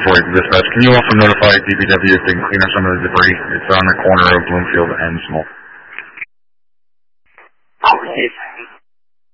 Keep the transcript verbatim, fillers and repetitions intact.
for it, dispatch. Can you also notify D P W if they can clean up some of the debris? It's on the corner of Bloomfield and Small. Okay.